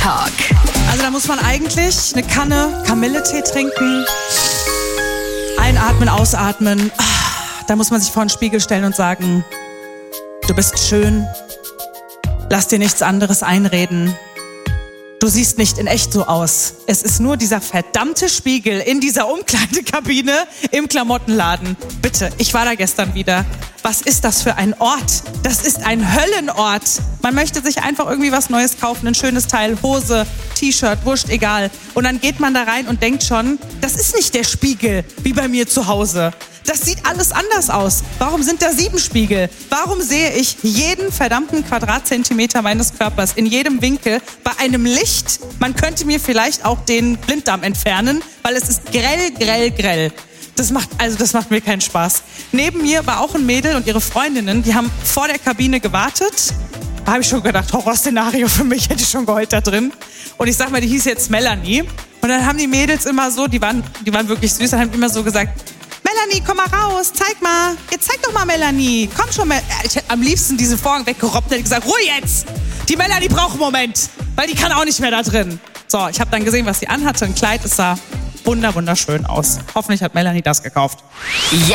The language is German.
Talk. Also da muss man eigentlich eine Kanne Kamilletee trinken, einatmen, ausatmen. Da muss man sich vor den Spiegel stellen und sagen, du bist schön, lass dir nichts anderes einreden. Du siehst nicht in echt so aus. Es ist nur dieser verdammte Spiegel in dieser Umkleidekabine im Klamottenladen. Bitte, ich war da gestern wieder. Was ist das für ein Ort? Das ist ein Höllenort. Man möchte sich einfach irgendwie was Neues kaufen, ein schönes Teil, Hose, T-Shirt, wurscht, egal. Und dann geht man da rein und denkt schon, das ist nicht der Spiegel wie bei mir zu Hause. Das sieht alles anders aus. Warum sind da 7 Spiegel? Warum sehe ich jeden verdammten Quadratzentimeter meines Körpers in jedem Winkel bei einem Licht? Man könnte mir vielleicht auch den Blinddarm entfernen, weil es ist grell, grell, grell. Das macht mir keinen Spaß. Neben mir war auch ein Mädel und ihre Freundinnen, die haben vor der Kabine gewartet. Da habe ich schon gedacht, Horrorszenario für mich, hätte ich schon geheult da drin. Und ich sag mal, die hieß jetzt Melanie. Und dann haben die Mädels immer so, die waren wirklich süß, dann haben die immer so gesagt, Melanie, komm mal raus, zeig mal. Jetzt zeig doch mal, Melanie. Komm schon, ich hätte am liebsten diesen Vorhang weggerobbt und hätte gesagt, Ruhe jetzt. Die Melanie braucht einen Moment, weil die kann auch nicht mehr da drin. So, ich habe dann gesehen, was sie anhatte. Ein Kleid, es sah wunderschön aus. Hoffentlich hat Melanie das gekauft. Jetzt